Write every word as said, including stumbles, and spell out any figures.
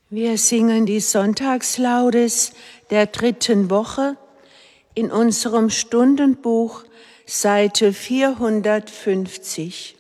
Wir singen die Sonntagslaudes der dritten Woche in unserem Stundenbuch, Seite vierhundertfünfzig.